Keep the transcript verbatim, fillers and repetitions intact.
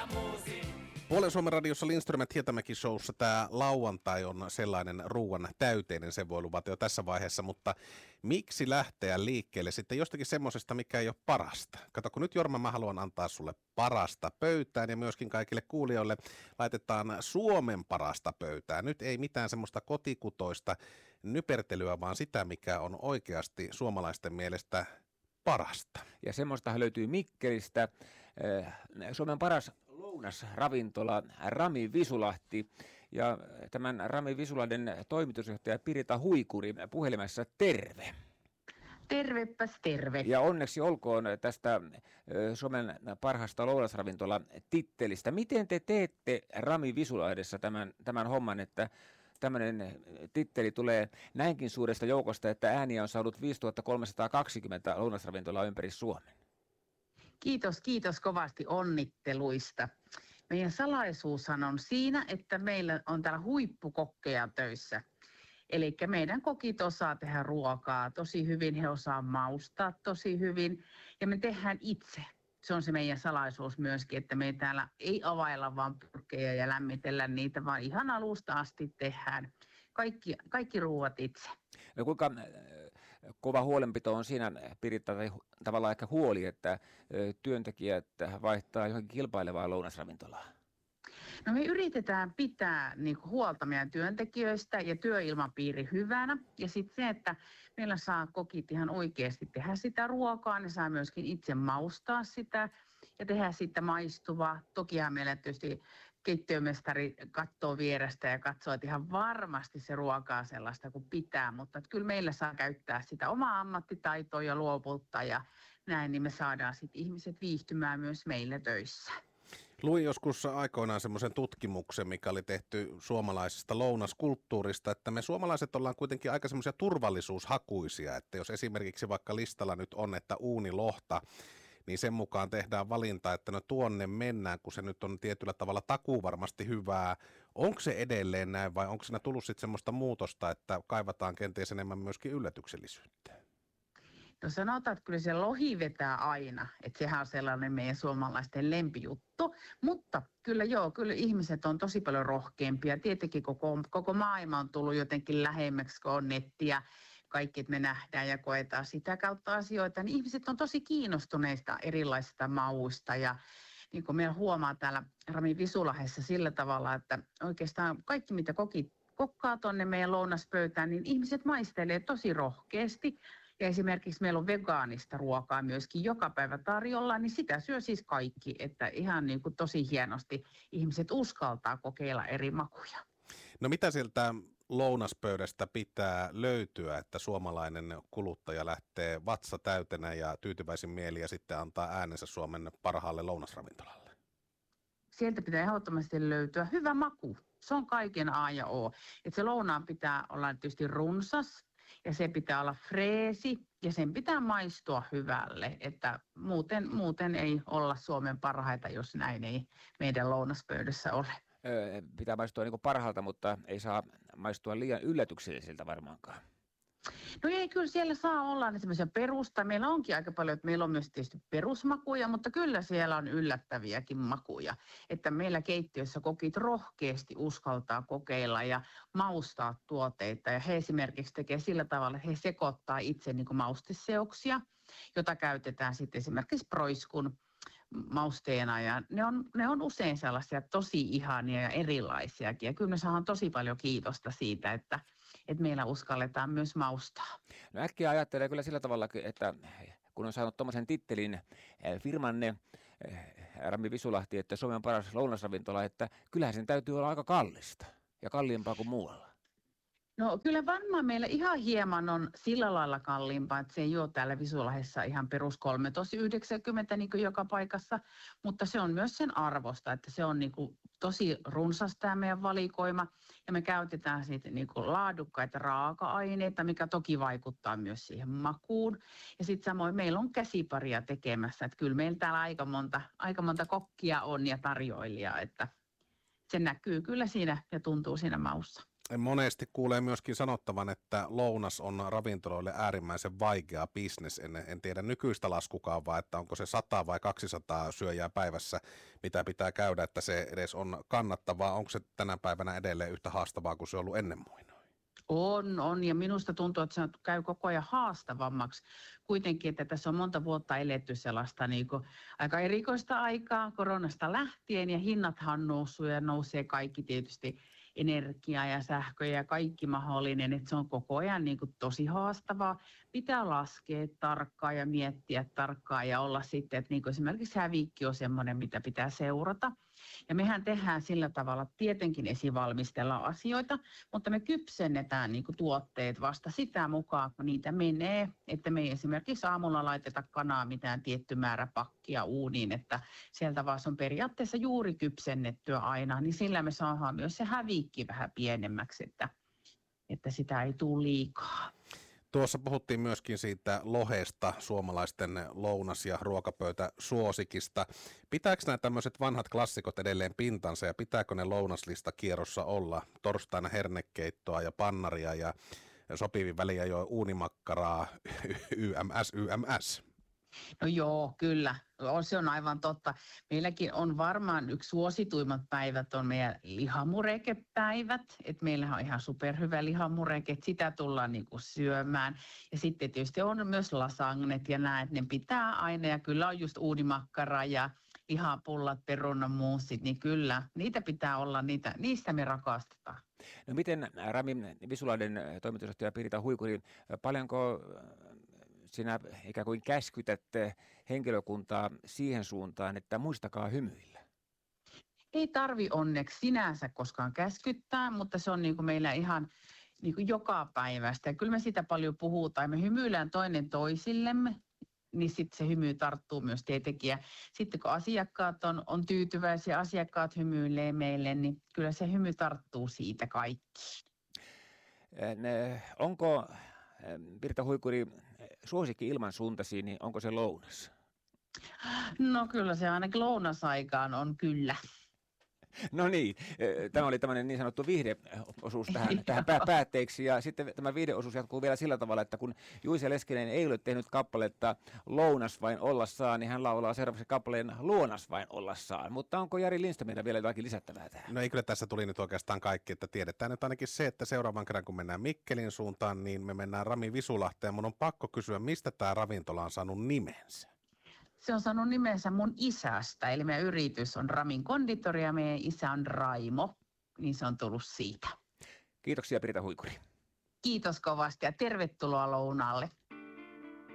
Puolen Suomen radiossa Lindström Hietamäki showssa tämä lauantai on sellainen ruuan täyteinen, se voi luvata jo tässä vaiheessa, mutta miksi lähteä liikkeelle sitten jostakin semmoisesta, mikä ei ole parasta? Kato, kun nyt Jorma, mä haluan antaa sulle parasta pöytään ja myöskin kaikille kuulijoille laitetaan Suomen parasta pöytään. Nyt ei mitään semmoista kotikutoista nypertelyä, vaan sitä, mikä on oikeasti suomalaisten mielestä parasta. Ja semmoistahan löytyy Mikkelistä. Suomen paras lounasravintola Rami Visulahti ja tämän Rami Visulahden toimitusjohtaja Pirita Huikuri puhelimessa, terve. Tervepäs terve. Ja onneksi olkoon tästä Suomen parhaasta lounasravintola tittelistä. Miten te teette Rami Visulahdessa tämän, tämän homman, että tämmöinen titteli tulee näinkin suuresta joukosta, että ääniä on saanut viisituhatta kolmesataakaksikymmentä lounasravintolaa ympäri Suomen? Kiitos, kiitos kovasti onnitteluista. Meidän salaisuushan on siinä, että meillä on täällä huippukokkeja töissä. Eli meidän kokit osaa tehdä ruokaa tosi hyvin, he osaa maustaa tosi hyvin ja me tehdään itse. Se on se meidän salaisuus myöskin, että me ei täällä ei availla vaan purkkeja ja lämmitellä niitä, vaan ihan alusta asti tehdään kaikki, kaikki ruuat itse. No kuinka kova huolenpito on siinä, Piritta, tai tavallaan ehkä huoli, että työntekijät vaihtaa johonkin kilpailevaa lounasravintolaan? No me yritetään pitää niin kuin huolta meidän työntekijöistä ja työilmapiiri hyvänä. Ja sitten se, että meillä saa kokit ihan oikeasti tehdä sitä ruokaa, ne saa myöskin itse maustaa sitä ja tehdä sitä maistuvaa. Tokihan meillä tietysti keittiömestari katsoo vierestä ja katsoo, että ihan varmasti se ruokaa sellaista kuin pitää, mutta että kyllä meillä saa käyttää sitä omaa ammattitaitoa ja luovuutta ja näin, niin me saadaan sitten ihmiset viihtymään myös meillä töissä. Luin joskus aikoinaan semmoisen tutkimuksen, mikä oli tehty suomalaisesta lounaskulttuurista, että me suomalaiset ollaan kuitenkin aika semmoisia turvallisuushakuisia, että jos esimerkiksi vaikka listalla nyt on, että uunilohta, niin sen mukaan tehdään valinta, että no tuonne mennään, kun se nyt on tietyllä tavalla takuu varmasti hyvää. Onko se edelleen näin vai onko siinä tullut sitten semmoista muutosta, että kaivataan kenties enemmän myöskin yllätyksellisyyttä? No sanotaan, että kyllä se lohi vetää aina, että sehän on sellainen meidän suomalaisten lempijuttu, mutta kyllä joo, kyllä ihmiset on tosi paljon rohkeampia. Tietenkin koko, koko maailma on tullut jotenkin lähemmäksi, kun on nettiä, kaikki, että me nähdään ja koetaan sitä kautta asioita, niin ihmiset on tosi kiinnostuneista erilaisista mauista ja niin kuin meillä huomaa täällä Rami Visulahdessa sillä tavalla, että oikeastaan kaikki mitä kokit kokkaa tuonne meidän lounaspöytään, niin ihmiset maistelee tosi rohkeasti. Ja esimerkiksi meillä on vegaanista ruokaa myöskin joka päivä tarjolla, niin sitä syö siis kaikki, että ihan niin kuin tosi hienosti ihmiset uskaltaa kokeilla eri makuja. No mitä sieltä lounaspöydästä pitää löytyä, että suomalainen kuluttaja lähtee vatsa täytenä ja tyytyväisin mieli ja sitten antaa äänensä Suomen parhaalle lounasravintolalle? Sieltä pitää ehdottomasti löytyä hyvä maku. Se on kaiken A ja O. Että se lounaan pitää olla tietysti runsas. Ja se pitää olla freesi ja sen pitää maistua hyvälle, että muuten, muuten ei olla Suomen parhaita, jos näin ei meidän lounaspöydässä ole. Öö, pitää maistua niin kuin parhaalta, mutta ei saa maistua liian yllätyksellisiltä varmaankaan. No ei, kyllä siellä saa olla semmoisia perusta. Meillä onkin aika paljon, että meillä on myös tietysti perusmakuja, mutta kyllä siellä on yllättäviäkin makuja. Että meillä keittiössä kokit rohkeasti uskaltaa kokeilla ja maustaa tuotteita. Ja he esimerkiksi tekee sillä tavalla, että he sekoittaa itse niin kuin mausteseoksia, jota käytetään sitten esimerkiksi proiskun mausteena. Ja ne on, ne on usein sellaisia tosi ihania ja erilaisiakin. Ja kyllä me saadaan tosi paljon kiitosta siitä, että että meillä uskalletaan myös maustaa. No äkkiä ajattelee kyllä sillä tavalla, että kun on saanut tuommoisen tittelin firmanne, Rami Visulahti, että Suomen paras lounasravintola, että kyllähän sen täytyy olla aika kallista ja kalliimpaa kuin muualla. No kyllä varmaan meillä ihan hieman on sillä lailla kalliimpaa, että se ei ole täällä Visulahdessa ihan perus kolmetoista yhdeksänkymmentä niin kuin joka paikassa, mutta se on myös sen arvosta, että se on niin kuin tosi runsas tämä meidän valikoima ja me käytetään siitä niin kuin laadukkaita raaka-aineita, mikä toki vaikuttaa myös siihen makuun. Ja sitten samoin meillä on käsiparia tekemässä, että kyllä meillä täällä aika monta, aika monta kokkia on ja tarjoilijaa, että se näkyy kyllä siinä ja tuntuu siinä maussa. Monesti kuulee myöskin sanottavan, että lounas on ravintoloille äärimmäisen vaikea bisnes. En, en tiedä nykyistä laskukaavaa, että onko se sata vai kaksisataa syöjää päivässä, mitä pitää käydä, että se edes on kannattavaa. Onko se tänä päivänä edelleen yhtä haastavaa kuin se on ollut ennen muinoin? On, on, ja minusta tuntuu, että se käy koko ajan haastavammaksi. Kuitenkin, että tässä on monta vuotta eletty sellaista niin kuin aika erikoista aikaa koronasta lähtien, ja hinnathan on noussut ja nousee kaikki tietysti energia ja sähkö ja kaikki mahdollinen, että se on koko ajan niin kuin tosi haastavaa. Pitää laskea tarkkaan ja miettiä tarkkaan ja olla sitten, että niin kuin esimerkiksi hävikki on semmoinen, mitä pitää seurata. Ja mehän tehdään sillä tavalla, että tietenkin esivalmistellaan asioita, mutta me kypsennetään niin kuin tuotteet vasta sitä mukaan, kun niitä menee. Että me ei esimerkiksi aamulla laiteta kanaa mitään tietty määrä pakkia uuniin, että sieltä vaan se on periaatteessa juuri kypsennettyä aina, niin sillä me saadaan myös se hävikki vähän pienemmäksi, että, että sitä ei tule liikaa. Tuossa puhuttiin myöskin siitä lohesta, suomalaisten lounas- ja ruokapöytäsuosikista. Pitääkö nämä tämmöiset vanhat klassikot edelleen pintansa ja pitääkö ne lounaslistakierrossa olla? Torstaina hernekeittoa ja pannaria ja sopivin väliä jo uunimakkaraa, Y M S, Y M S. No joo, kyllä. Se on aivan totta. Meilläkin on varmaan yksi suosituimmat päivät on meidän lihamurekepäivät. Et meillähän on ihan superhyvä lihamureke, että sitä tullaan niinku syömään. Ja sitten tietysti on myös lasagnet ja näet, ne pitää aina. Ja kyllä on just uunimakkara ja lihapullat, perunamuusit, niin kyllä, niitä pitää olla, niitä, niistä me rakastetaan. No miten Rami Visulaiden toimitusjohtaja Pirita Huikuri, paljonko sinä ikään kuin käskytät henkilökuntaa siihen suuntaan, että muistakaa hymyillä? Ei tarvi onneksi sinänsä koskaan käskyttää, mutta se on niin kuin meillä ihan niin kuin joka päivästä. Ja kyllä me sitä paljon puhutaan. Me hymyillään toinen toisillemme, niin sitten se hymy tarttuu myös tietenkin. Ja sitten kun asiakkaat on, on tyytyväisiä, asiakkaat hymyilee meille, niin kyllä se hymy tarttuu siitä kaikki. Onko, Pirita Huikuri, suosikki ilman suuntasi, niin onko se lounas? No kyllä se ainakin lounasaikaan on kyllä. No niin, tämä oli tämmöinen niin sanottu viihdeosuus tähän, tähän päätteeksi, ja sitten tämä viihdeosuus jatkuu vielä sillä tavalla, että kun Juise Leskinen ei ole tehnyt kappaletta Lounas vain ollassaan, niin hän laulaa seuraavaksi kappaleen Luonas vain ollassaan. Mutta onko Jari Lindströmillä vielä jotakin lisättävää tähän? No ei, kyllä tässä tuli nyt oikeastaan kaikki, että tiedetään nyt ainakin se, että seuraavan kerran kun mennään Mikkelin suuntaan, niin me mennään Rami Visulahteen. Mun on pakko kysyä, mistä tämä ravintola on saanut nimensä? Se on saanut nimensä mun isästä, eli meidän yritys on Ramin konditori ja meidän isä on Raimo, niin se on tullut siitä. Kiitoksia Pirita Huikuri. Kiitos kovasti ja tervetuloa lounaalle.